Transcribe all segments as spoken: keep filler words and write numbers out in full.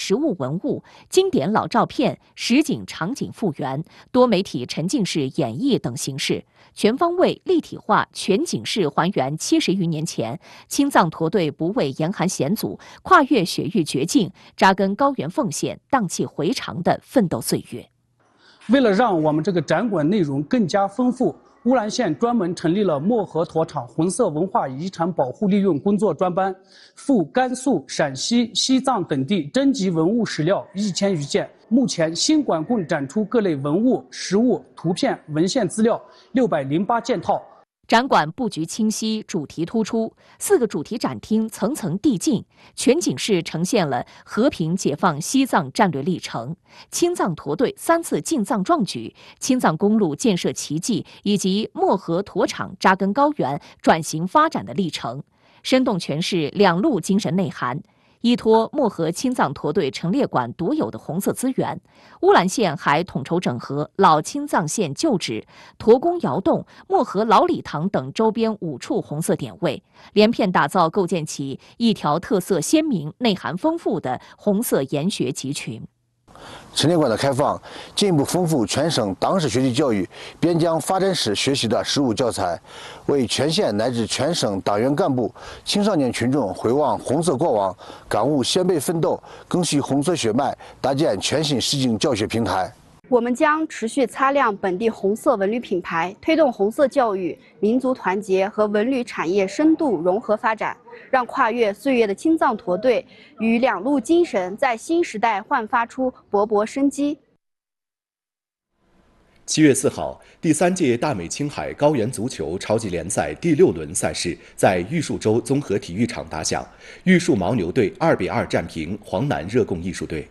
实物文物、经典老照片、实景场景复原、多媒体沉浸式演绎等形式，全方位立体化、全景式还原七十余年前青藏驼队不畏严寒险阻、跨越雪域绝境、扎根高原奉献、荡气回肠的奋斗岁月。 为了让我们这个展馆内容更加丰富，乌兰县专门成立了漠河驼场红色文化遗产保护利用工作专班，赴甘肃、陕西、西藏等地征集文物史料一千余件。目前，新馆共展出各类文物、实物、图片、文献资料六百零八件套。 展馆布局清晰，主题突出，四个主题展厅层层递进，全景式呈现了和平解放西藏战略历程、青藏驼队三次进藏壮举、青藏公路建设奇迹以及漠河驼场扎根高原、转型发展的历程，生动诠释两路精神内涵。依托漠河青藏驼队陈列馆独有的红色资源，乌兰县还统筹整合老青藏线旧址、驼宫窑洞、漠河老礼堂等周边五处红色点位，连片打造构建起一条特色鲜明、内涵丰富的红色研学集群。 陈列馆的开放，进一步丰富全省党史学习教育、边疆发展史学习的实物教材，为全县乃至全省党员干部、青少年群众回望红色过往、感悟先辈奋斗、更续红色血脉，搭建全新实景教学平台。 我们将持续擦亮本地红色文旅品牌，推动红色教育、民族团结和文旅产业深度融合发展，让跨越岁月的青藏驼队与两路精神在新时代焕发出勃勃生机。 七月四号，第三届大美青海高原足球超级联赛第六轮赛事在玉树洲综合体育场打响，玉树牦牛队二比二战平黄南热贡艺术队。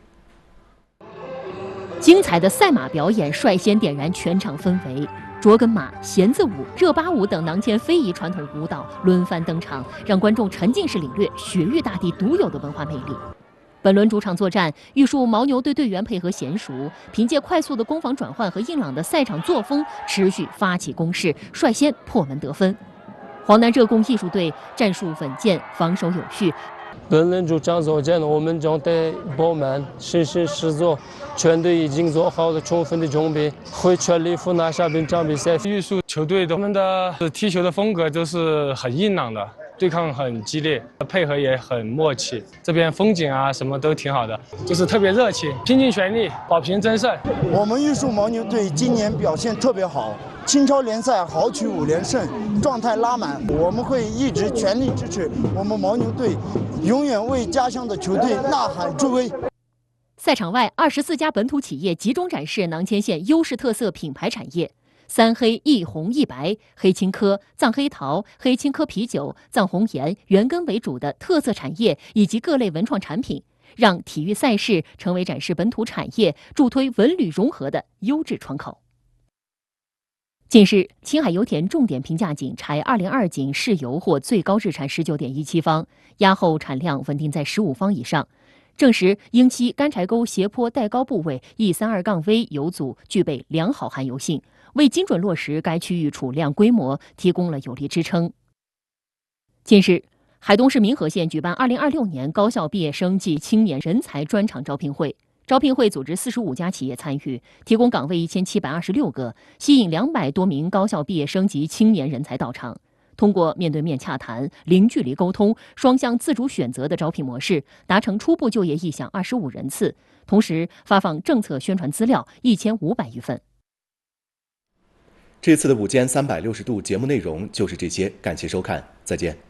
精彩的赛马表演率先点燃全场氛围，卓根马、弦子舞、热巴舞等囊谦非遗传统舞蹈轮番登场，让观众沉浸式领略雪域大地独有的文化魅力。本轮主场作战，玉树牦牛队队员配合娴熟，凭借快速的攻防转换和硬朗的赛场作风，持续发起攻势，率先破门得分。黄南热贡艺术队战术稳健，防守有序。 本轮主场作战，我们将对饱满、信心十足，全队已经做好了充分的准备，会全力赴拿下本场比赛。 玉树球队他们的踢球的风格都是很硬朗的，对抗很激烈，配合也很默契。这边风景啊什么都挺好的，就是特别热情，拼尽全力保平争胜。 我们玉树牦牛队今年表现特别好。青超联赛豪取五连胜，状态拉满。我们会一直全力支持我们牦牛队，永远为家乡的球队呐喊助威。 赛场外，二十四家本土企业集中展示囊谦县优势特色品牌产业，三黑一红一白、黑青稞、藏黑桃、黑青稞啤酒、藏红盐、原根为主的特色产业以及各类文创产品，让体育赛事成为展示本土产业、助推文旅融合的优质窗口。近日，青海油田重点评价井柴二零二井试油获最高日产十九点一七方，压后产量稳定在十五方以上，证实英七干柴沟斜坡带高部位 E 三二 V 油组具备良好含油性，为精准落实该区域储量规模提供了有力支撑。近日，海东市民和县举办二零二六年高校毕业生暨青年人才专场招聘会。招聘会组织四十五家企业参与，提供岗位一千七百二十六个，吸引两百多名高校毕业生及青年人才到场。通过面对面洽谈、零距离沟通、双向自主选择的招聘模式，达成初步就业意向二十五人次，同时发放政策宣传资料一千五百余份。 这次的午间三百六十度节目内容就是这些，感谢收看，再见。